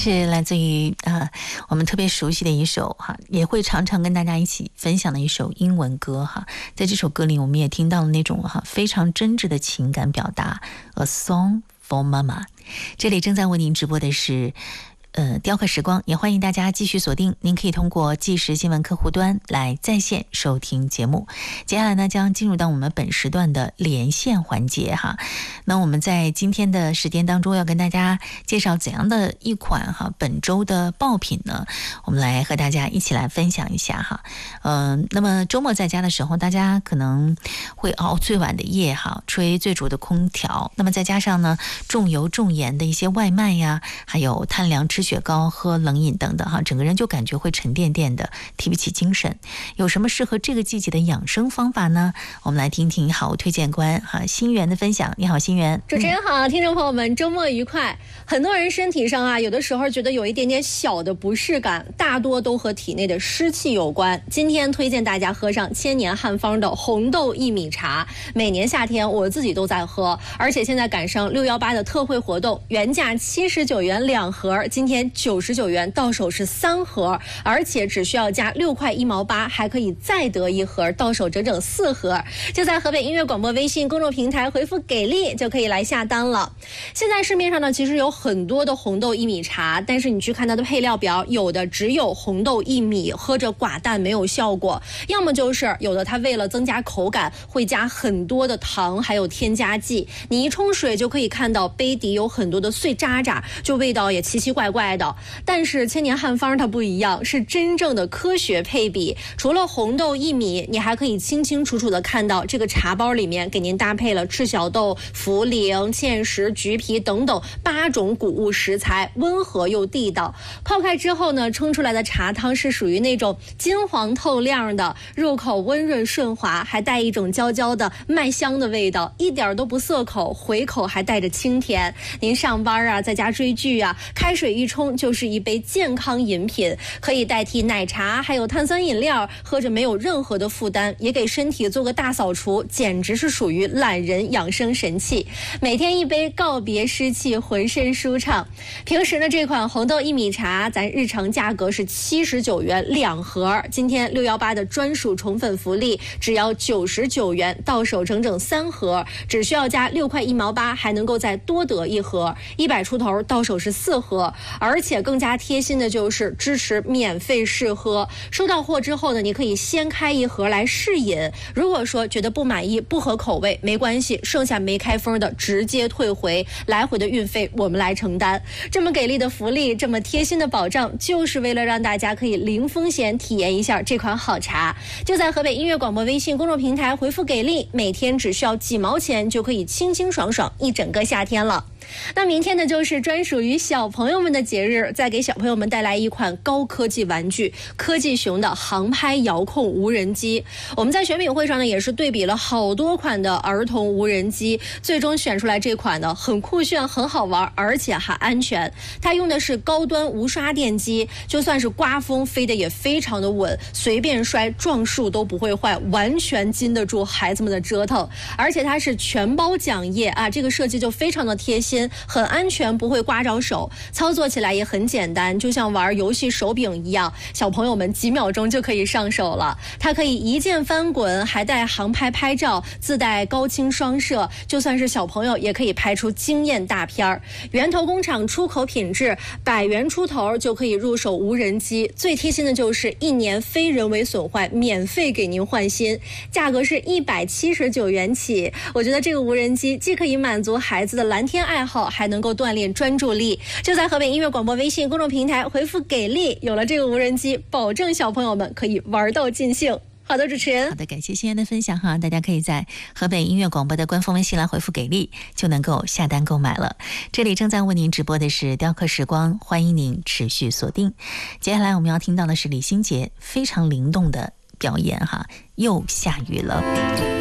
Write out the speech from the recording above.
是来自于我们特别熟悉的一首哈，也会常常跟大家一起分享的一首英文歌哈。在这首歌里，我们也听到了那种非常真挚的情感表达。A Song for Mama。这里正在为您直播的是雕刻时光，也欢迎大家继续锁定，您可以通过即时新闻客户端来在线收听节目。接下来呢，将进入到我们本时段的连线环节哈。那我们在今天的时间当中要跟大家介绍怎样的一款本周的爆品呢？我们来和大家一起来分享一下哈。那么周末在家的时候，大家可能会熬最晚的夜哈，吹最足的空调，那么再加上呢重油重盐的一些外卖呀，还有贪凉吃雪糕、喝冷饮等等哈，整个人就感觉会沉甸甸的，提不起精神。有什么适合这个季节的养生方法呢？我们来听听好物推荐官新源的分享。你好，新源。 主持人好，听众朋友们，周末愉快。很多人身体上有的时候觉得有一点点小的不适感，大多都和体内的湿气有关。今天推荐大家喝上千年汉方的红豆薏米茶，每年夏天我自己都在喝，而且现在赶上618的特惠活动，原价79元2盒，今天99元，到手是3盒，而且只需要加6块1毛8，还可以再得1盒，到手整整4盒。就在河北音乐广播微信公众平台回复给力就可以来下单了。现在市面上呢，其实有很多的红豆薏米茶，但是你去看它的配料表，有的只有红豆薏米，喝着寡淡没有效果，要么就是有的它为了增加口感会加很多的糖还有添加剂，你一冲水就可以看到杯底有很多的碎渣渣，就味道也奇奇怪怪的。但是千年汉方它不一样，是真正的科学配比，除了红豆薏米，你还可以清清楚楚的看到这个茶包里面给您搭配了赤小豆、茯苓、芡实、橘皮等等8种谷物食材，温和又地道。泡开之后呢，冲出来的茶汤是属于那种金黄透亮的，入口温润顺滑，还带一种焦焦的麦香的味道，一点都不涩口，回口还带着清甜。您上班在家追剧开水一冲就是一杯健康饮品，可以代替奶茶还有碳酸饮料，喝着没有任何的负担，也给身体做个大扫除，简直是属于懒人养生神器。每天一杯，告别湿气，浑身舒畅。平时呢，这款红豆薏米茶咱日常价格是79元2盒，今天618的专属宠粉福利，只要99元，到手整整3盒，只需要加6块1毛8，还能够再多得1盒，100出头，到手是4盒。而且更加贴心的就是支持免费试喝，收到货之后呢，你可以先开1盒来试饮，如果说觉得不满意不合口味没关系，剩下没开封的直接退回，来回的运费我们来承担。这么给力的福利，这么贴心的保障，就是为了让大家可以零风险体验一下这款好茶。就在河北音乐广播微信公众平台回复给力，每天只需要几毛钱就可以清清爽爽一整个夏天了。那明天呢，就是专属于小朋友们的节日，再给小朋友们带来一款高科技玩具——科技熊的航拍遥控无人机。我们在选品会上呢，也是对比了好多款的儿童无人机，最终选出来这款呢，很酷炫、很好玩，而且还安全。它用的是高端无刷电机，就算是刮风，飞得也非常的稳，随便摔撞树都不会坏，完全经得住孩子们的折腾。而且它是全包桨叶这个设计就非常的贴心。很安全，不会刮着手，操作起来也很简单，就像玩游戏手柄一样，小朋友们几秒钟就可以上手了。它可以一键翻滚，还带航拍拍照，自带高清双摄，就算是小朋友也可以拍出惊艳大片儿。源头工厂出口品质，100元出头就可以入手无人机。最贴心的就是1年非人为损坏，免费给您换新，价格是179元起。我觉得这个无人机既可以满足孩子的蓝天爱好，还能够锻炼专注力。就在河北音乐广播微信公众平台回复给力，有了这个无人机，保证小朋友们可以玩到尽兴。好的，主持人。 好的，感谢新源的分享哈，大家可以在河北音乐广播的官方微信来回复给力，就能够下单购买了。这里正在为您直播的是雕刻时光，欢迎您持续锁定。接下来我们要听到的是李心洁非常灵动的表演哈，又下雨了。